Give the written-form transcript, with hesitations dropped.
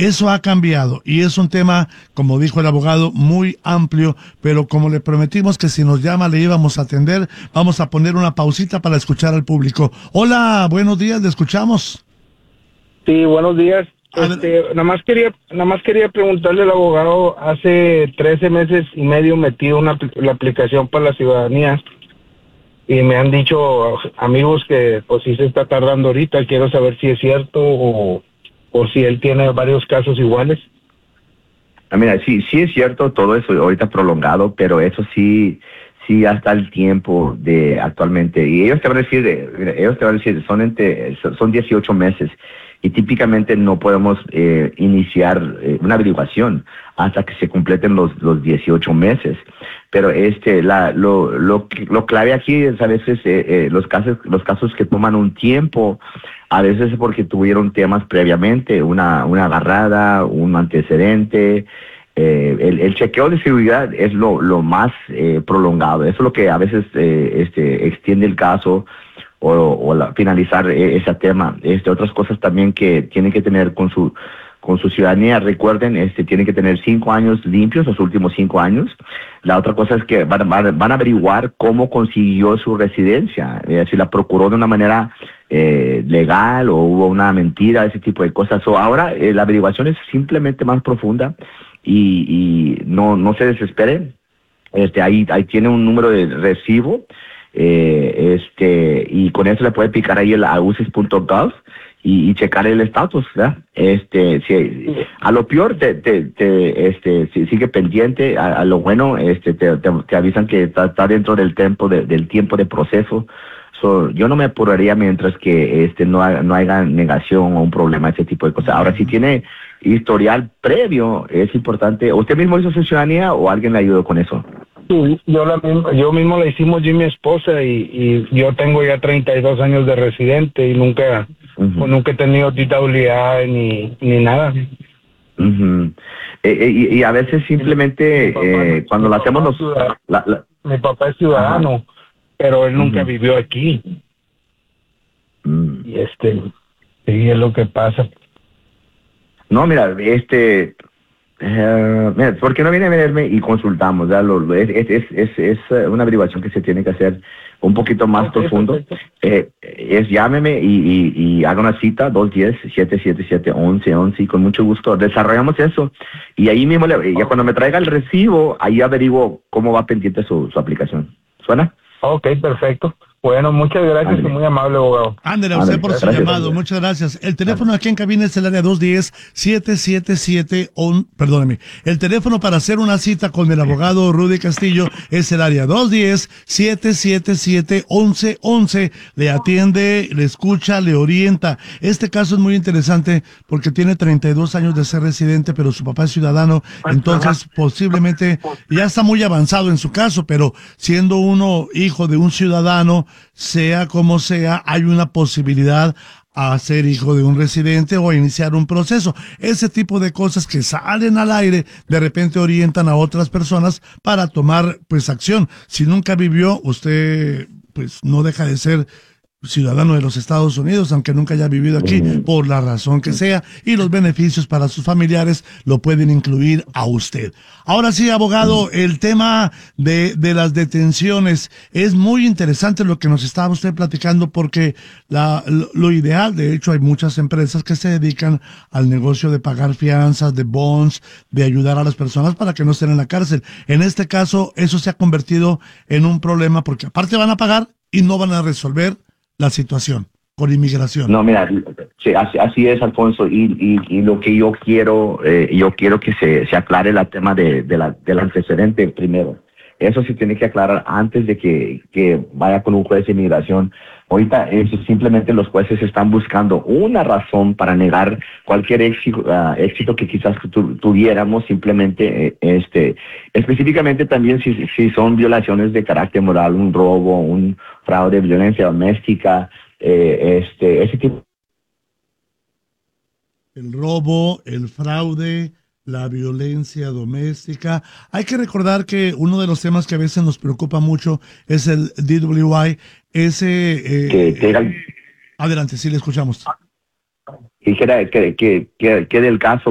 Eso ha cambiado y es un tema, como dijo el abogado, muy amplio, pero como le prometimos que si nos llama le íbamos a atender, vamos a poner una pausita para escuchar al público. Hola, buenos días, le escuchamos. Sí, buenos días. Adelante. Nada más quería preguntarle al abogado, hace 13 meses y medio metí la aplicación para la ciudadanía y me han dicho amigos que pues sí se está tardando ahorita. Quiero saber si es cierto o si él tiene varios casos iguales. Mira, sí es cierto todo eso ahorita prolongado, pero eso sí hasta el tiempo de actualmente. Y ellos te van a decir, son 18 meses y típicamente no podemos iniciar una averiguación hasta que se completen los 18 meses. Pero lo clave aquí es a veces los casos que toman un tiempo, a veces es porque tuvieron temas previamente, una agarrada, un antecedente. El chequeo de seguridad es lo más prolongado. Eso es lo que a veces extiende el caso finalizar ese tema. Otras cosas también que tienen que tener con su ciudadanía, recuerden, tienen que tener 5 años limpios, los últimos 5 años. La otra cosa es que van a averiguar cómo consiguió su residencia, si la procuró de una manera legal o hubo una mentira, ese tipo de cosas. Ahora la averiguación es simplemente más profunda y no se desesperen. Ahí tiene un número de recibo, y con eso le puede picar ahí a ucis.gov y checar el estatus, ¿verdad? A lo peor si sigue pendiente, a lo bueno te avisan que está dentro del tiempo de proceso. Yo no me apuraría mientras que no haya negación o un problema, ese tipo de cosas. Ahora, si tiene historial previo, es importante. ¿Usted mismo hizo su ciudadanía o alguien le ayudó con eso? Sí, yo mismo la hicimos yo y mi esposa y yo tengo ya 32 años de residente y nunca he tenido TWA ni nada. Y a veces simplemente cuando lo hacemos mi papá es ciudadano, pero él nunca vivió aquí. Y sí, es lo que pasa. No, mira, mira, ¿por qué no viene a verme y consultamos? ¿Ya? Es una averiguación que se tiene que hacer un poquito más profundo. Llámeme y haga una cita, 210-777-1111, y con mucho gusto desarrollamos eso. Y ahí mismo, ya cuando me traiga el recibo, ahí averiguo cómo va pendiente su aplicación. ¿Suena? Ok, perfecto. Bueno, muchas gracias y muy amable, abogado. Ándale, a usted por su llamado, muchas gracias. El teléfono aquí en cabina es el área 210-777, perdóneme. El teléfono para hacer una cita con el abogado Rudy Castillo es el área 210-777-1111. Le atiende, le escucha, le orienta. Este caso es muy interesante porque tiene 32 años de ser residente, pero su papá es ciudadano, entonces posiblemente ya está muy avanzado en su caso, pero siendo uno hijo de un ciudadano, sea como sea, hay una posibilidad a ser hijo de un residente o a iniciar un proceso. Ese tipo de cosas que salen al aire, de repente orientan a otras personas para tomar, pues, acción. Si nunca vivió, usted, pues, no deja de ser ciudadano de los Estados Unidos, aunque nunca haya vivido aquí, por la razón que sea, y los beneficios para sus familiares lo pueden incluir a usted. Ahora sí, abogado, el tema de las detenciones es muy interesante lo que nos estaba usted platicando, porque lo ideal, de hecho, hay muchas empresas que se dedican al negocio de pagar fianzas, de bonds, de ayudar a las personas para que no estén en la cárcel. En este caso, eso se ha convertido en un problema, porque aparte van a pagar y no van a resolver la situación con inmigración. No, mira, sí, así es, Alfonso, y lo que yo quiero que se aclare el tema del antecedente primero. Eso sí tiene que aclarar antes de que vaya con un juez de inmigración. Ahorita simplemente los jueces están buscando una razón para negar cualquier éxito que quizás tuviéramos, simplemente, específicamente también si son violaciones de carácter moral, un robo, un fraude, violencia doméstica, ese tipo. El robo, el fraude, la violencia doméstica. Hay que recordar que uno de los temas que a veces nos preocupa mucho es el DWI. Adelante, sí le escuchamos. Dijera que del caso